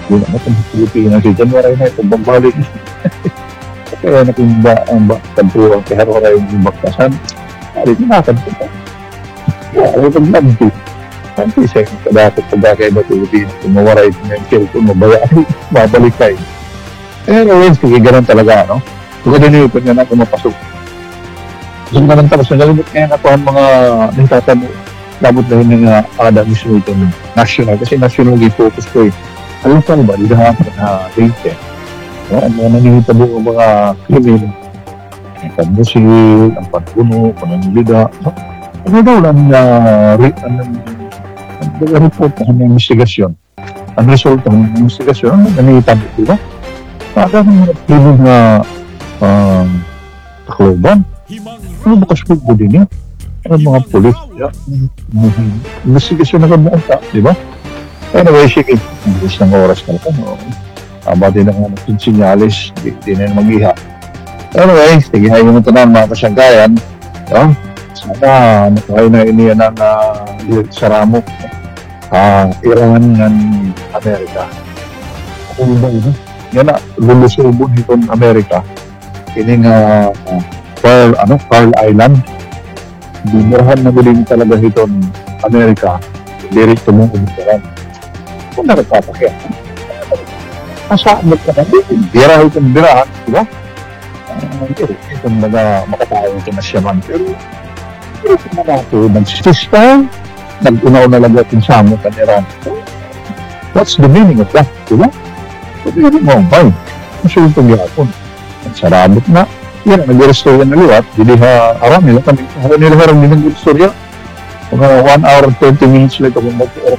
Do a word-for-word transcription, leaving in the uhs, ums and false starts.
Yun ako sa Pilipinas, si January na ito, bambalik. Kaya nakumba ang kantuang kaya rin yung baktasan. Ari, tinakad ko pa. Kaya, ay paglampi. Kanti siya, kadakot pagkakay na Pilipinas, kung mawaray ko yung cellphone, mabaya, mabalik kayo. Pero, yun, sige, ganun talaga, no? Kung kadinipan nga na ako mapasok. Gusto nga lang tapos, nagalimot ngayon ako ang mga nagtatamo. Labot na yun nga ada mismo ito national. Kasi national yung focus ko eh. Alam ko ba, hindi na ako na date eh. No? Ang mga nangyitabo ang mga krimen. Ang pagmusil, ang pagpuno, pananilida. No? Ano daw lang na uh, ang report na ng investigasyon. Ang result ng investigasyon, ang nangyitabo, di ba? Para ng mga krimen na uh, takloban. Ano ba kasi po din yan? Ang mga polis, yeah. Investigasyon na kabuong ta, di ba? Anyway, sige, ang bilis ng oras na ito, no? Aba din ang mga sinyalis, di, di na yung mag-iha. Anyway, sige, hayo mo ito na mga kasyanggayan. No? Sana, nakahay na iniya ng uh, saramo. Uh, Iran ng Amerika. Ako ba yun? Yan na, lulusubon ito ng Amerika. Kining uh, uh, Pearl, ano, Pearl Island. Bumurahan na guling talaga itong Amerika, direct to mong umusaran. Kung nakapapakya, masaan mo ka na din. Bira itong birahan, di ba? Uh, itong mga makatao ito na siya man. Pero, pero ito na nato, nagsisista, nag-unaw na lang itong samo kaniran. What's the meaning of that, di ba? Sabi rin mo, bye. Masyong itong yapon. Ang sarabot na. Yan, nag-restore na liwat. Hindi ha, aram nila kami. Aram nila harang din ng istorya. Mga one hour and twenty minutes lang ito kung mag